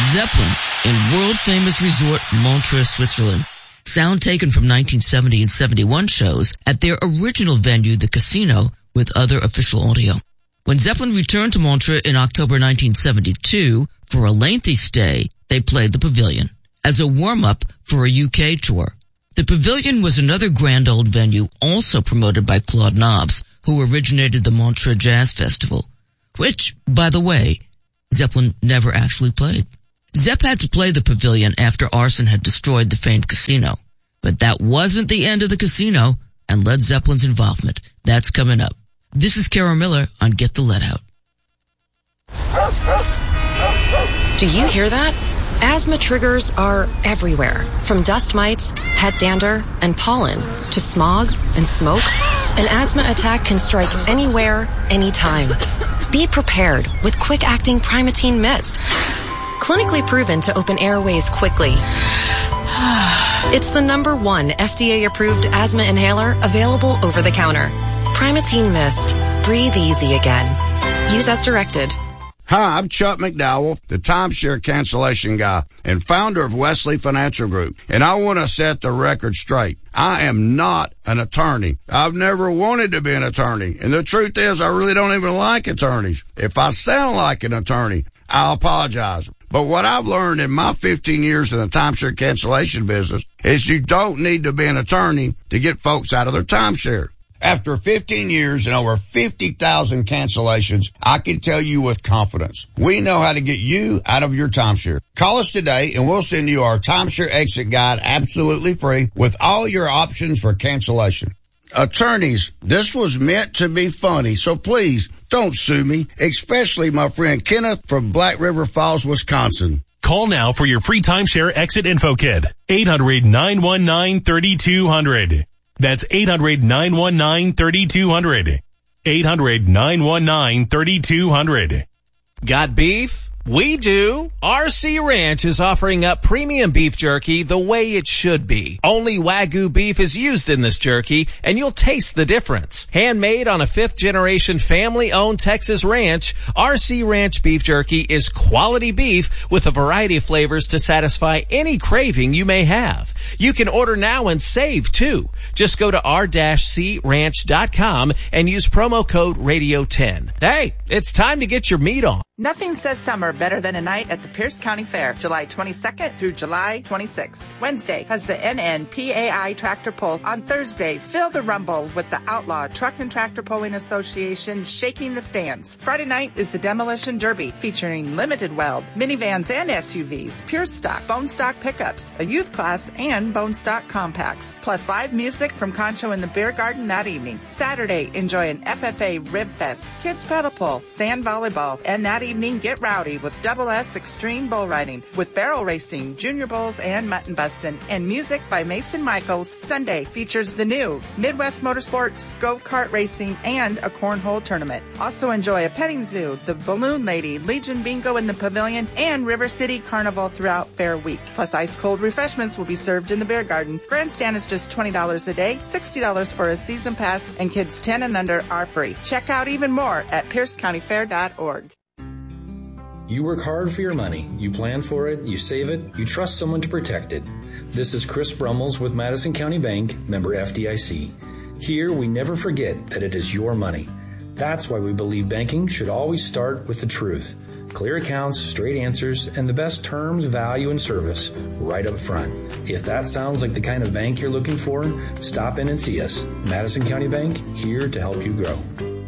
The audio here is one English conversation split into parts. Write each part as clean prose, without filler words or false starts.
Zeppelin in world-famous resort Montreux, Switzerland. Sound taken from 1970 and 71 shows at their original venue, the Casino, with other official audio. When Zeppelin returned to Montreux in October 1972 for a lengthy stay, they played the Pavilion as a warm-up for a UK tour. The Pavilion was another grand old venue also promoted by Claude Nobs, who originated the Montreux Jazz Festival, which, by the way, Zeppelin never actually played. Zepp had to play the Pavilion after arson had destroyed the famed Casino. But that wasn't the end of the Casino and Led Zeppelin's involvement. That's coming up. This is Carol Miller on Get the Let Out. Do you hear that? Asthma triggers are everywhere, from dust mites, pet dander, and pollen, to smog and smoke. An asthma attack can strike anywhere, anytime. Be prepared with quick-acting Primatene Mist. Clinically proven to open airways quickly. It's the #1 FDA-approved asthma inhaler available over the counter. Primatene Mist. Breathe easy again. Use as directed. Hi, I'm Chuck McDowell, the timeshare cancellation guy and founder of Wesley Financial Group. And I want to set the record straight. I am not an attorney. I've never wanted to be an attorney. And the truth is, I really don't even like attorneys. If I sound like an attorney, I'll apologize. But what I've learned in my 15 years in the timeshare cancellation business is you don't need to be an attorney to get folks out of their timeshare. After 15 years and over 50,000 cancellations, I can tell you with confidence, we know how to get you out of your timeshare. Call us today and we'll send you our timeshare exit guide absolutely free with all your options for cancellation. Attorneys, this was meant to be funny, so please don't sue me, especially my friend Kenneth from Black River Falls, Wisconsin. Call now for your free timeshare exit info kit. 800-919-3200. That's 800-919-3200. 800-919-3200. Got beef? We do. RC Ranch is offering up premium beef jerky the way it should be. Only Wagyu beef is used in this jerky, and you'll taste the difference. Handmade on a 5th-generation family-owned Texas ranch, RC Ranch beef jerky is quality beef with a variety of flavors to satisfy any craving you may have. You can order now and save, too. Just go to r-cranch.com and use promo code Radio10. Hey, it's time to get your meat on. Nothing says summer better than a night at the Pierce County Fair, July 22nd through July 26th. Wednesday has the NNPAI Tractor Pull. On Thursday, feel the rumble with the Outlaw Truck and Tractor Pulling Association shaking the stands. Friday night is the Demolition Derby featuring limited weld, minivans and SUVs, pure stock, bone stock pickups, a youth class, and bone stock compacts. Plus live music from Concho in the Beer Garden that evening. Saturday, enjoy an FFA Rib Fest, kids pedal pull, sand volleyball, and that evening, get rowdy with Double S Extreme Bull Riding with barrel racing, junior bulls, and mutton bustin'. And music by Mason Michaels. Sunday features the new Midwest Motorsports, go-kart racing, and a cornhole tournament. Also enjoy a petting zoo, the Balloon Lady, Legion Bingo in the Pavilion, and River City Carnival throughout Fair Week. Plus ice-cold refreshments will be served in the Beer Garden. Grandstand is just $20 a day, $60 for a season pass, and kids 10 and under are free. Check out even more at piercecountyfair.org. You work hard for your money. You plan for it, you save it, you trust someone to protect it. This is Chris Brummels with Madison County Bank, member FDIC. Here, we never forget that it is your money. That's why we believe banking should always start with the truth. Clear accounts, straight answers, and the best terms, value, and service right up front. If that sounds like the kind of bank you're looking for, stop in and see us. Madison County Bank, here to help you grow.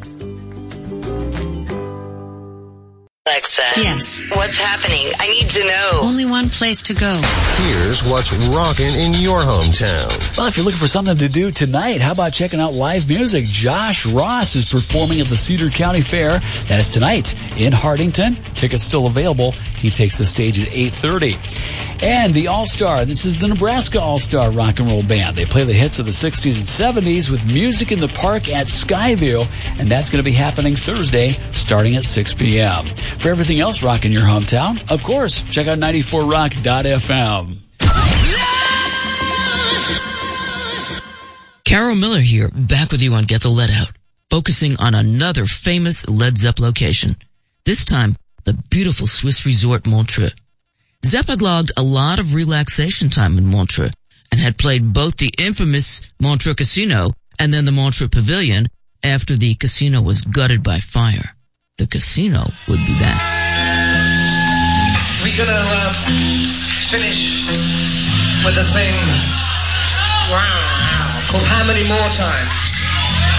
Alexa. Yes. What's happening? I need to know. Only one place to go. Here's what's rocking in your hometown. Well, if you're looking for something to do tonight, how about checking out live music? Josh Ross is performing at the Cedar County Fair. That is tonight in Hardington. Tickets still available. He takes the stage at 8:30. And the All-Star, this is the Nebraska All-Star Rock and Roll Band. They play the hits of the 60s and 70s with music in the park at Skyview, and that's going to be happening Thursday starting at 6 p.m. For everything else rocking your hometown, of course, check out 94rock.fm. Carol Miller here, back with you on Get the Let Out, focusing on another famous Led Zepp location. This time, the beautiful Swiss resort Montreux. Zepp had logged a lot of relaxation time in Montreux and had played both the infamous Montreux Casino and then the Montreux Pavilion after the casino was gutted by fire. The casino would be back. We're gonna finish with a thing called How Many More Times.